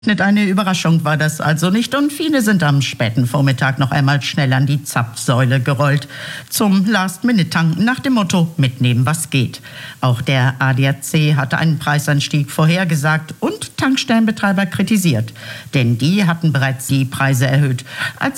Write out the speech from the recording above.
Eine Überraschung war das also nicht und viele sind am späten Vormittag noch einmal schnell an die Zapfsäule gerollt. Zum Last-Minute-Tanken nach dem Motto, mitnehmen was geht. Auch der ADAC hatte einen Preisanstieg vorhergesagt und Tankstellenbetreiber kritisiert. Denn die hatten bereits die Preise erhöht, als